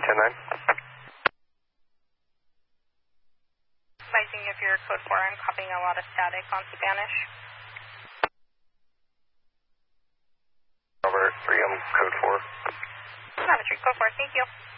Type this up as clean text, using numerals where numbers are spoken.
Advising if you're code 4, I'm copying a lot of static on Spanish. Over 3, I'm code 4. Telemetry, code 4, thank you.